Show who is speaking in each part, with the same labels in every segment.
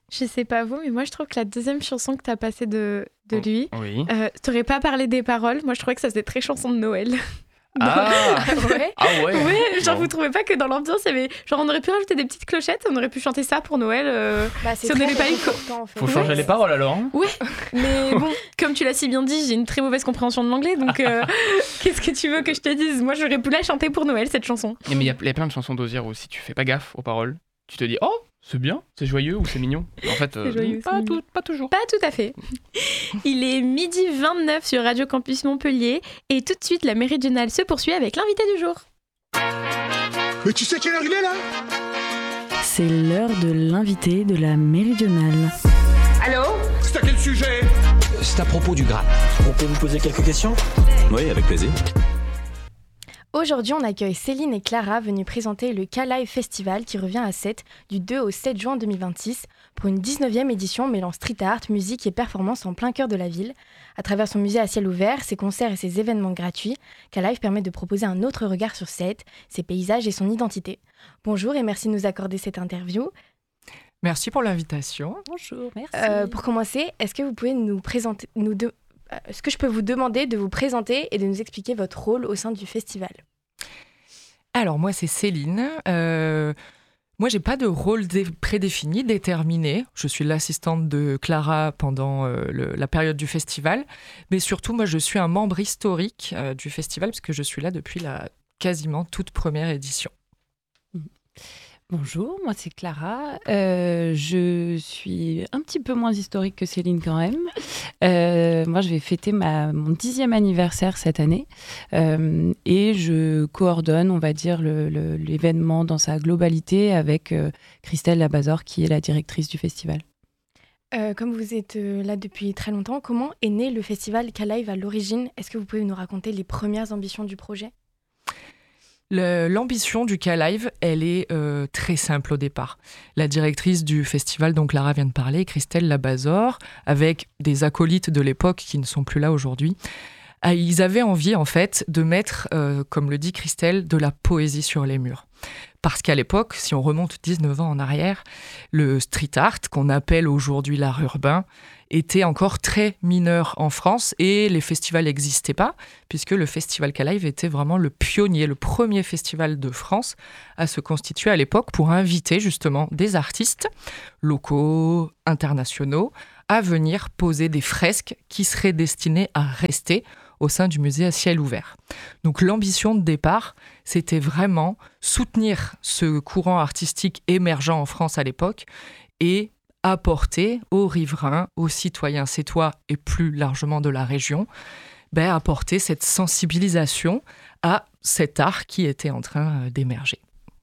Speaker 1: Je sais pas vous, mais moi je trouve que la deuxième chanson que t'as passée de lui,
Speaker 2: Oui.
Speaker 1: t'aurais pas parlé des paroles. Moi je trouvais que ça faisait très chanson de Noël.
Speaker 2: Ah
Speaker 1: Ouais.
Speaker 2: Ah ouais.
Speaker 1: Ouais, genre
Speaker 2: Bon.
Speaker 1: vous trouvez pas que dans l'ambiance, il y avait... Genre on aurait pu rajouter des petites clochettes, on aurait pu chanter ça pour Noël.
Speaker 3: C'est
Speaker 1: Si on
Speaker 3: très
Speaker 1: n'avait pas eu...
Speaker 3: réconfortant, en fait.
Speaker 2: Faut changer les paroles alors. Hein.
Speaker 1: Mais bon, comme tu l'as si bien dit, j'ai une très mauvaise compréhension de l'anglais, donc qu'est-ce que tu veux que je te dise? Moi j'aurais pu la chanter pour Noël, cette chanson.
Speaker 2: Mais il y a plein de chansons d'Hozier où si tu fais pas gaffe aux paroles, tu te dis oh c'est bien, c'est joyeux ou c'est mignon. En fait,
Speaker 1: C'est joyeux, c'est mignon.
Speaker 2: pas toujours.
Speaker 1: Pas tout à fait. Il est 12h29 sur Radio Campus Montpellier et tout de suite la méridionale se poursuit avec l'invité du jour.
Speaker 4: Mais tu sais quelle heure il est là?
Speaker 5: C'est l'heure de l'invité de la méridionale.
Speaker 4: Allô? C'est à quel sujet?
Speaker 6: C'est à propos du Graal. On peut vous poser quelques questions?
Speaker 7: Oui, avec plaisir.
Speaker 3: Aujourd'hui, on accueille Céline et Clara venues présenter le K-Live Festival qui revient à Sète du 2 au 7 juin 2026 pour une 19e édition mêlant street art, musique et performance en plein cœur de la ville. À travers son musée à ciel ouvert, ses concerts et ses événements gratuits, K-Live permet de proposer un autre regard sur Sète, ses paysages et son identité. Bonjour et merci de nous accorder cette interview.
Speaker 8: Merci pour l'invitation.
Speaker 5: Bonjour, merci.
Speaker 3: Pour commencer, est-ce que vous pouvez nous présenter, est-ce que je peux vous demander de vous présenter et de nous expliquer votre rôle au sein du festival?
Speaker 8: Alors, moi, c'est Céline. Moi, j'ai pas de rôle prédéfini, déterminé. Je suis l'assistante de Clara pendant la période du festival. Mais surtout, moi, je suis un membre historique du festival parce que je suis là depuis la quasiment toute première édition.
Speaker 5: Bonjour, moi c'est Clara. Je suis un petit peu moins historique que Céline quand même. Moi, je vais fêter mon 10e anniversaire cette année et je coordonne, on va dire, l'événement dans sa globalité avec Christelle Labazor, qui est la directrice du festival.
Speaker 3: Comme vous êtes là depuis très longtemps, comment est né le festival K-Live à l'origine? Est-ce que vous pouvez nous raconter les premières ambitions du projet?
Speaker 8: L'ambition du K-Live, elle est très simple au départ. La directrice du festival dont Clara vient de parler, Christelle Labazor, avec des acolytes de l'époque qui ne sont plus là aujourd'hui, ils avaient envie en fait de mettre, comme le dit Christelle, de la poésie sur les murs. Parce qu'à l'époque, si on remonte 19 ans en arrière, le street art, qu'on appelle aujourd'hui l'art urbain, était encore très mineur en France et les festivals n'existaient pas, puisque le festival K-Live était vraiment le pionnier, le premier festival de France à se constituer à l'époque pour inviter justement des artistes locaux, internationaux, à venir poser des fresques qui seraient destinées à rester au sein du musée à ciel ouvert. Donc l'ambition de départ, c'était vraiment soutenir ce courant artistique émergent en France à l'époque et apporter aux riverains, aux citoyens sétois et plus largement de la région, apporter cette sensibilisation à cet art qui était en train d'émerger.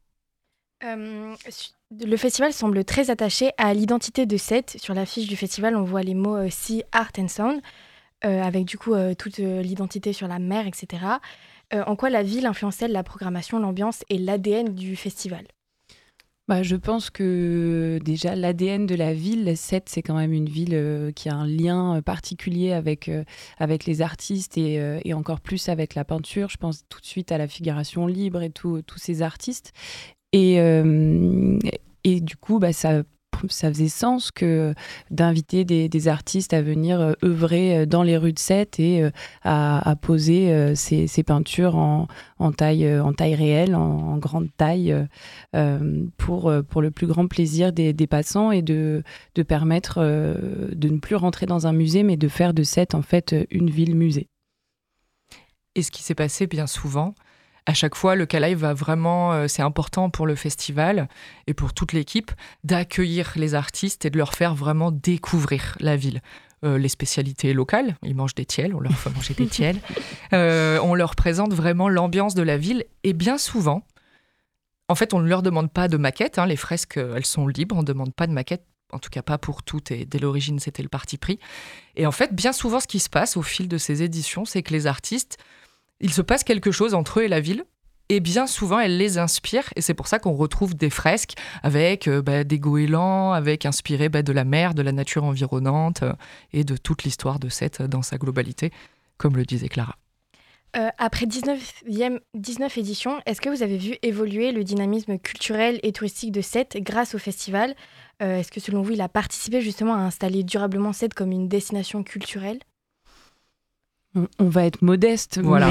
Speaker 3: Le festival semble très attaché à l'identité de Sète. Sur l'affiche du festival, on voit les mots Sea, Art and Sound, avec du coup toute l'identité sur la mer, etc. En quoi la ville influence-t-elle la programmation, l'ambiance et l'ADN du festival?
Speaker 5: Je pense que déjà l'ADN de la ville, Sète, c'est quand même une ville qui a un lien particulier avec les artistes et encore plus avec la peinture. Je pense tout de suite à la figuration libre et tous ces artistes. Et du coup, ça faisait sens d'inviter des artistes à venir œuvrer dans les rues de Sète et à poser ces peintures en taille réelle, en grande taille, pour le plus grand plaisir des passants et de permettre de ne plus rentrer dans un musée, mais de faire de Sète en fait une ville-musée.
Speaker 8: Et ce qui s'est passé bien souvent, à chaque fois, le K-Live va vraiment, c'est important pour le festival et pour toute l'équipe d'accueillir les artistes et de leur faire vraiment découvrir la ville. Les spécialités locales, ils mangent des tiels, on leur fait manger des tiels. On leur présente vraiment l'ambiance de la ville et bien souvent, en fait, on ne leur demande pas de maquette. Les fresques, elles sont libres, on ne demande pas de maquette. En tout cas pas pour toutes, et dès l'origine, c'était le parti pris. Et en fait, bien souvent, ce qui se passe au fil de ces éditions, c'est que les artistes, il se passe quelque chose entre eux et la ville, et bien souvent, elle les inspire, et c'est pour ça qu'on retrouve des fresques avec des goélands, inspirés de la mer, de la nature environnante, et de toute l'histoire de Sète dans sa globalité, comme le disait Clara.
Speaker 3: Après 19 éditions, est-ce que vous avez vu évoluer le dynamisme culturel et touristique de Sète grâce au festival ? Est-ce que selon vous, il a participé justement à installer durablement Sète comme une destination culturelle ?
Speaker 5: On va être modeste,
Speaker 8: Voilà.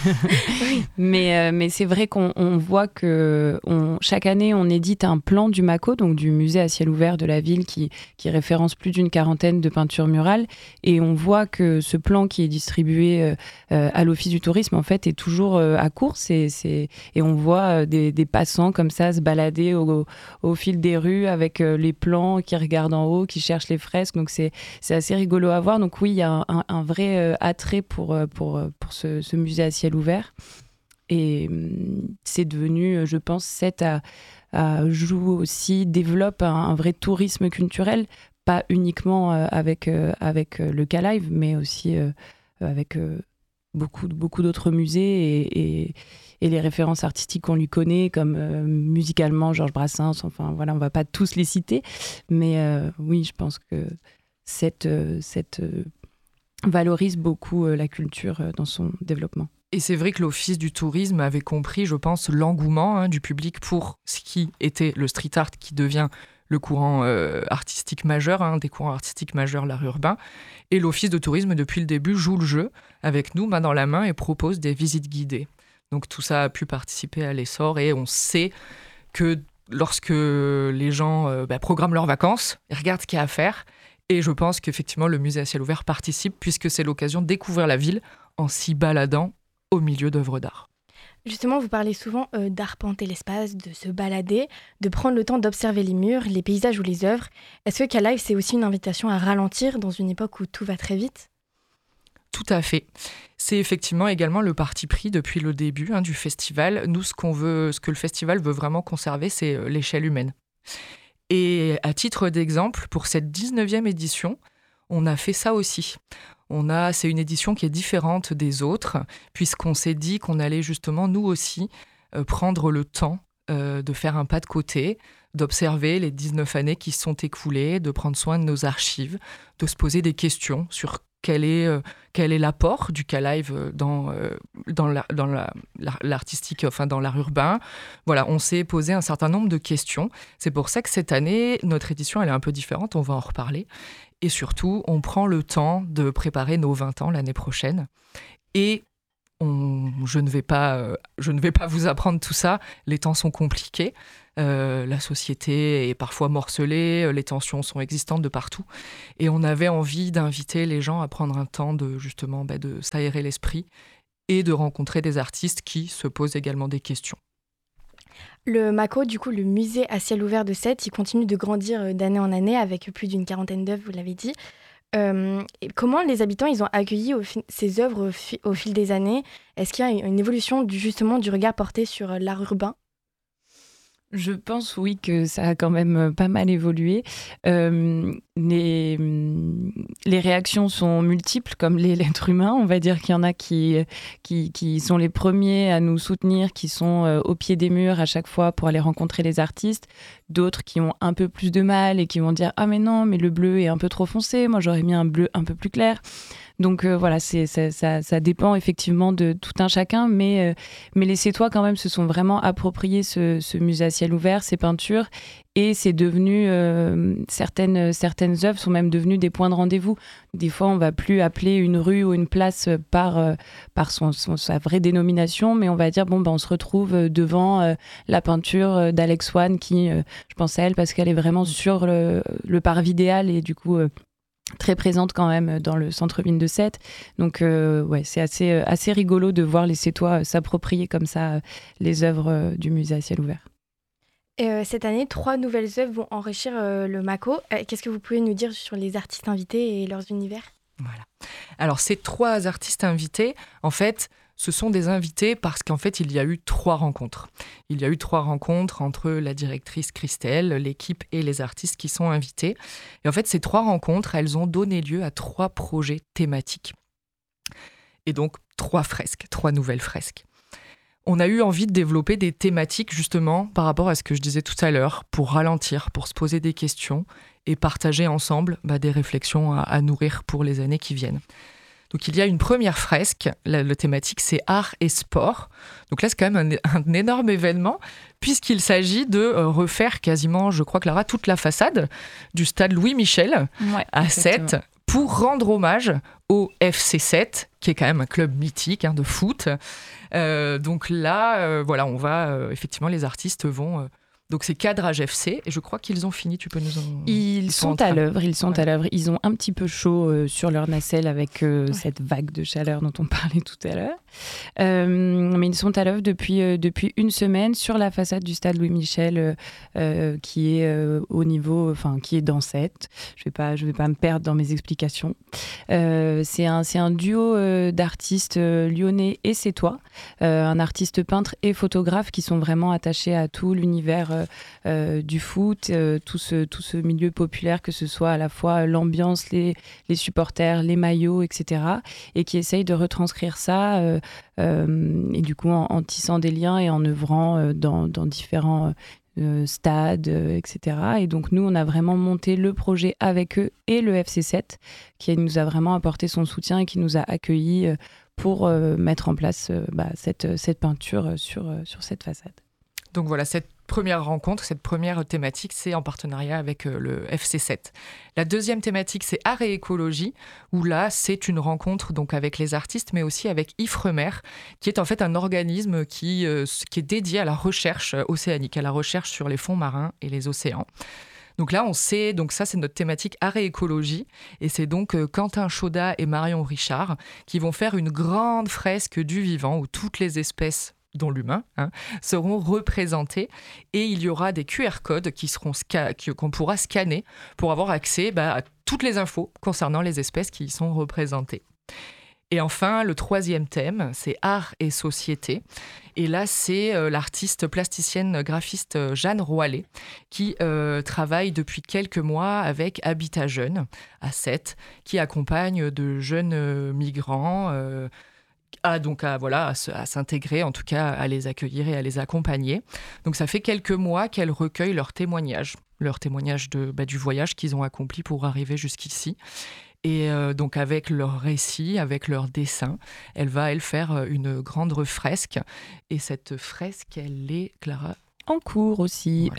Speaker 5: mais c'est vrai qu'on voit que chaque année, on édite un plan du MACO, donc du musée à ciel ouvert de la ville, qui référence plus d'une quarantaine de peintures murales. Et on voit que ce plan qui est distribué à l'Office du tourisme, en fait, est toujours à court. Et on voit des passants comme ça se balader au fil des rues avec les plans, qui regardent en haut, qui cherchent les fresques. Donc c'est assez rigolo à voir. Donc oui, il y a un vrai attrait pour ce musée à ciel ouvert. Et c'est devenu, je pense, Sète joue aussi, développe un vrai tourisme culturel, pas uniquement avec le K-Live, mais aussi avec beaucoup d'autres musées et les références artistiques qu'on lui connaît, comme musicalement Georges Brassens, enfin voilà, on va pas tous les citer, mais oui, je pense que Sète valorise beaucoup la culture dans son développement.
Speaker 8: Et c'est vrai que l'Office du tourisme avait compris, je pense, l'engouement du public pour ce qui était le street art, qui devient le courant artistique majeur, un des courants artistiques majeurs, l'art urbain. Et l'Office de tourisme, depuis le début, joue le jeu avec nous, main dans la main, et propose des visites guidées. Donc tout ça a pu participer à l'essor, et on sait que lorsque les gens programment leurs vacances, ils regardent ce qu'il y a à faire. Et je pense qu'effectivement, le musée à ciel ouvert participe, puisque c'est l'occasion de découvrir la ville en s'y baladant au milieu d'œuvres d'art.
Speaker 3: Justement, vous parlez souvent d'arpenter l'espace, de se balader, de prendre le temps d'observer les murs, les paysages ou les œuvres. Est-ce que K-Live, c'est aussi une invitation à ralentir dans une époque où tout va très vite ?
Speaker 8: Tout à fait. C'est effectivement également le parti pris depuis le début du festival. Nous, ce que le festival veut vraiment conserver, c'est l'échelle humaine. Et à titre d'exemple, pour cette 19e édition, on a fait ça aussi. C'est une édition qui est différente des autres, puisqu'on s'est dit qu'on allait justement, nous aussi, prendre le temps de faire un pas de côté, d'observer les 19 années qui se sont écoulées, de prendre soin de nos archives, de se poser des questions sur quel est l'apport du K-Live dans l'artistique, enfin dans l'art urbain. Voilà, on s'est posé un certain nombre de questions. C'est pour ça que cette année, notre édition, elle est un peu différente, on va en reparler. Et surtout, on prend le temps de préparer nos 20 ans l'année prochaine. Et je ne vais pas vous apprendre tout ça. Les temps sont compliqués. La société est parfois morcelée. Les tensions sont existantes de partout. Et on avait envie d'inviter les gens à prendre un temps de s'aérer l'esprit et de rencontrer des artistes qui se posent également des questions.
Speaker 3: Le MACO, du coup, le musée à ciel ouvert de Sète, il continue de grandir d'année en année avec plus d'une quarantaine d'œuvres, vous l'avez dit. Comment les habitants ils ont accueilli ces œuvres au fil des années ? Est-ce qu'il y a une évolution du regard porté sur l'art urbain ?
Speaker 5: Je pense, oui, que ça a quand même pas mal évolué. Les réactions sont multiples, comme l'être humain. On va dire qu'il y en a qui sont les premiers à nous soutenir, qui sont au pied des murs à chaque fois pour aller rencontrer les artistes. D'autres qui ont un peu plus de mal et qui vont dire « Ah mais non, mais le bleu est un peu trop foncé, moi j'aurais mis un bleu un peu plus clair ». Donc voilà, ça dépend effectivement de tout un chacun, mais les Sétois quand même se sont vraiment appropriés ce musée à ciel ouvert, ces peintures, et c'est devenu, certaines œuvres sont même devenues des points de rendez-vous. Des fois, on ne va plus appeler une rue ou une place par sa vraie dénomination, mais on va dire, on se retrouve devant la peinture d'Alex Swann, qui, je pense à elle parce qu'elle est vraiment sur le parvis idéal et du coup... très présente quand même dans le centre-ville de Sète. Donc c'est assez rigolo de voir les Sétois s'approprier comme ça les œuvres du musée à ciel ouvert.
Speaker 3: Et cette année, 3 nouvelles œuvres vont enrichir le MACO. Qu'est-ce que vous pouvez nous dire sur les artistes invités et leurs univers ?
Speaker 8: Voilà. Alors ces 3 artistes invités, en fait, ce sont des invités parce qu'en fait, il y a eu 3 rencontres. Il y a eu 3 rencontres entre la directrice Christelle, l'équipe et les artistes qui sont invités. Et en fait, ces 3 rencontres, elles ont donné lieu à 3 projets thématiques. Et donc, 3 fresques, 3 nouvelles fresques. On a eu envie de développer des thématiques justement par rapport à ce que je disais tout à l'heure, pour ralentir, pour se poser des questions et partager ensemble des réflexions à nourrir pour les années qui viennent. Donc il y a une première fresque, la thématique c'est art et sport. Donc là c'est quand même un énorme événement puisqu'il s'agit de refaire quasiment, je crois Clara, toute la façade du stade Louis Michel à Sète pour rendre hommage au FC Sète, qui est quand même un club mythique de foot. Donc là, voilà, on va effectivement, les artistes vont. Donc c'est Cadrage FC et je crois qu'ils ont fini. Tu peux nous en...
Speaker 5: Ils sont à l'œuvre. Ils ont un petit peu chaud sur leur nacelle avec cette vague de chaleur dont on parlait tout à l'heure. Mais ils sont à l'œuvre depuis une semaine sur la façade du stade Louis Michel qui est au niveau, enfin qui est dans Sète. Je vais pas me perdre dans mes explications. C'est un duo d'artistes lyonnais et sétois, un artiste peintre et photographe qui sont vraiment attachés à tout l'univers du foot, tout ce milieu populaire, que ce soit à la fois l'ambiance, les supporters, les maillots, etc. Et qui essayent de retranscrire ça et du coup en tissant des liens et en œuvrant dans différents stades, etc. Et donc nous, on a vraiment monté le projet avec eux et le FC Sète qui nous a vraiment apporté son soutien et qui nous a accueillis pour mettre en place cette peinture sur cette façade.
Speaker 8: Donc voilà, cette première rencontre, cette première thématique, c'est en partenariat avec le FC Sète. La deuxième thématique, c'est art et écologie, où là, c'est une rencontre donc avec les artistes, mais aussi avec Ifremer, qui est en fait un organisme qui est dédié à la recherche océanique, à la recherche sur les fonds marins et les océans. Donc là, on sait, donc ça, c'est notre thématique art et écologie. Et c'est donc Quentin Chaudat et Marion Richard qui vont faire une grande fresque du vivant où toutes les espèces, dont l'humain, seront représentés et il y aura des QR codes qu'on pourra scanner pour avoir accès à toutes les infos concernant les espèces qui y sont représentées. Et enfin, le troisième thème, c'est art et société. Et là, c'est l'artiste plasticienne graphiste Jeanne Roilet qui travaille depuis quelques mois avec Habitat Jeune à Sète, qui accompagne de jeunes migrants à s'intégrer, en tout cas à les accueillir et à les accompagner. Donc ça fait quelques mois qu'elle recueille leurs témoignages du voyage qu'ils ont accompli pour arriver jusqu'ici. Et donc avec leurs récits, avec leurs dessins, elle va faire une grande fresque. Et cette fresque, elle est, Clara,
Speaker 5: en cours aussi,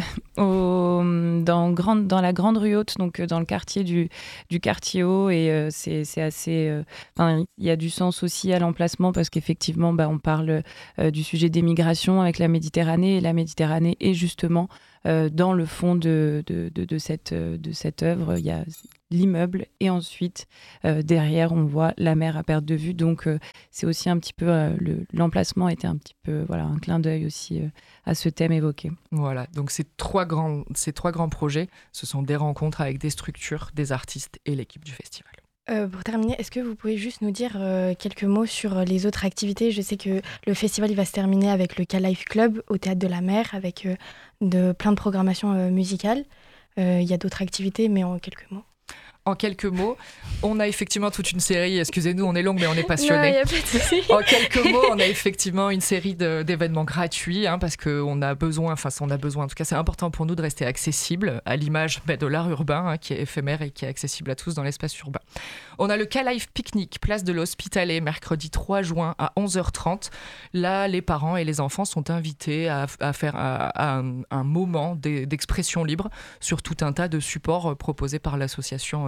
Speaker 5: dans la Grande Rue Haute, donc dans le quartier du quartier haut, et c'est assez... il y a du sens aussi à l'emplacement parce qu'effectivement, on parle du sujet des migrations avec la Méditerranée, et la Méditerranée est justement dans le fond de cette œuvre. Il y a l'immeuble et ensuite derrière on voit la mer à perte de vue, donc c'est aussi un petit peu l'emplacement était un petit peu un clin d'œil aussi à ce thème évoqué.
Speaker 8: Voilà, donc ces trois grands projets, ce sont des rencontres avec des structures, des artistes et l'équipe du festival.
Speaker 3: Pour terminer, est-ce que vous pouvez juste nous dire quelques mots sur les autres activités ? Je sais que le festival il va se terminer avec le K-Life Club au Théâtre de la Mer avec plein de programmations musicales. Il y a d'autres activités, mais en quelques mots.
Speaker 8: En quelques mots, on a effectivement toute une série, excusez-nous, on est longue mais on est passionnés.
Speaker 3: Non, y a pas de souci.
Speaker 8: En quelques mots, on a effectivement une série d'événements gratuits parce qu'on a besoin, en tout cas c'est important pour nous de rester accessible à l'image de l'art urbain qui est éphémère et qui est accessible à tous dans l'espace urbain. On a le K-Life Picnic, place de l'Hospitalet, mercredi 3 juin à 11h30. Là, les parents et les enfants sont invités à faire un moment d'expression libre sur tout un tas de supports proposés par l'association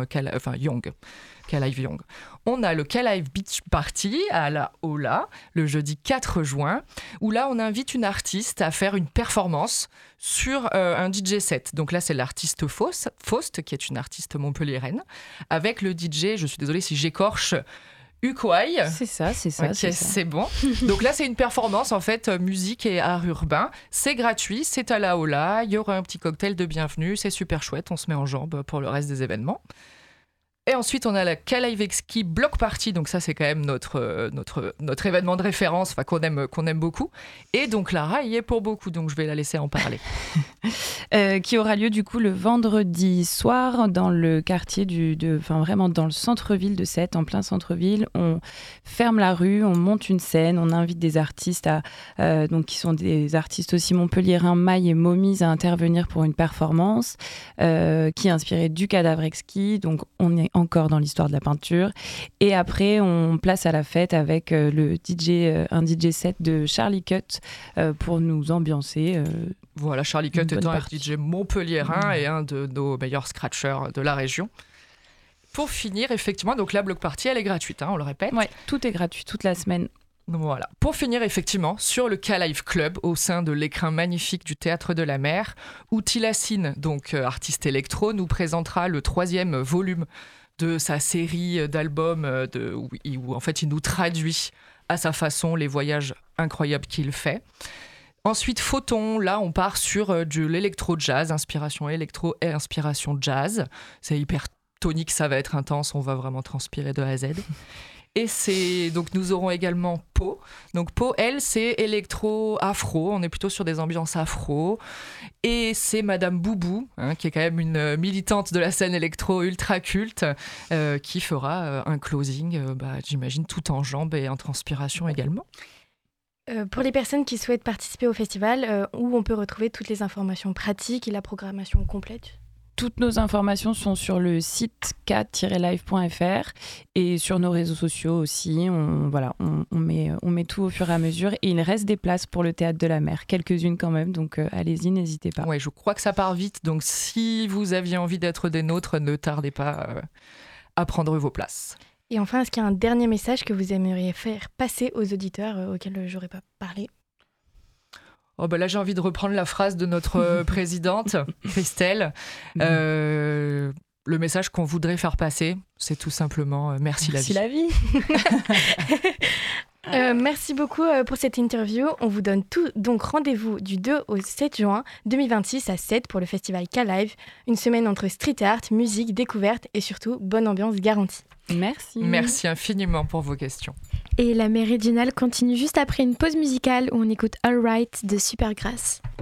Speaker 8: K-Live Young. On a le K-Live Beach Party à la Ola, le jeudi 4 juin, où là, on invite une artiste à faire une performance sur un DJ set. Donc là, c'est l'artiste Faust, qui est une artiste montpelliéraine, avec le DJ, je suis désolée si j'écorche, Ukwai.
Speaker 5: C'est ça.
Speaker 8: C'est bon. Donc là, c'est une performance, en fait, musique et art urbain. C'est gratuit, c'est à la Ola. Il y aura un petit cocktail de bienvenue. C'est super chouette. On se met en jambes pour le reste des événements. Et ensuite, on a la K-Live Exki Block Party. Donc ça, c'est quand même notre événement de référence qu'on aime beaucoup. Et donc, Lara y est pour beaucoup. Donc, je vais la laisser en parler.
Speaker 5: Qui aura lieu, du coup, le vendredi soir dans le quartier vraiment dans le centre-ville de Sète, en plein centre-ville. On ferme la rue, on monte une scène, on invite des artistes qui sont des artistes aussi montpelliérains, Maï et Momise, à intervenir pour une performance qui est inspirée du Cadavre Exquis. Donc, on est encore dans l'histoire de la peinture. Et après, on place à la fête avec un DJ set de Charlie Cut pour nous ambiancer.
Speaker 8: Voilà, Charlie Cut étant un DJ montpelliérain et un de nos meilleurs scratchers de la région. Pour finir, effectivement, donc la block party, elle est gratuite, on le répète.
Speaker 5: Ouais, tout est gratuit toute la semaine.
Speaker 8: Voilà. Pour finir, effectivement, sur le K-Live Club, au sein de l'écrin magnifique du Théâtre de la Mer, où Tilassine, donc artiste électro, nous présentera le 3e volume de sa série d'albums où en fait il nous traduit à sa façon les voyages incroyables qu'il fait. Ensuite, Photon, là on part sur de l'électro-jazz, inspiration électro et inspiration jazz. C'est hyper tonique, ça va être intense, on va vraiment transpirer de A à Z. Et donc nous aurons également Po. Donc Po, elle, c'est électro-afro. On est plutôt sur des ambiances afro. Et c'est Madame Boubou, qui est quand même une militante de la scène électro ultra culte, qui fera un closing, j'imagine, tout en jambes et en transpiration également.
Speaker 3: Pour les personnes qui souhaitent participer au festival, où on peut retrouver toutes les informations pratiques et la programmation complète ?
Speaker 5: Toutes nos informations sont sur le site k-live.fr et sur nos réseaux sociaux aussi. On met tout au fur et à mesure. Et il reste des places pour le Théâtre de la Mer, quelques-unes quand même. Donc allez-y, n'hésitez pas.
Speaker 8: Ouais, je crois que ça part vite. Donc si vous aviez envie d'être des nôtres, ne tardez pas à prendre vos places.
Speaker 3: Et enfin, est-ce qu'il y a un dernier message que vous aimeriez faire passer aux auditeurs auxquels j'aurais pas parlé ?
Speaker 8: Là, j'ai envie de reprendre la phrase de notre présidente, Christelle. Le message qu'on voudrait faire passer, c'est tout simplement merci la vie.
Speaker 5: Merci la vie.
Speaker 3: Merci beaucoup pour cette interview. On vous donne donc rendez-vous du 2 au 7 juin 2026 à 7 pour le festival K-Live. Une semaine entre street art, musique, découverte et surtout bonne ambiance garantie.
Speaker 5: Merci.
Speaker 8: Merci infiniment pour vos questions.
Speaker 1: Et la méridionale continue juste après une pause musicale où on écoute All Right de Supergrass.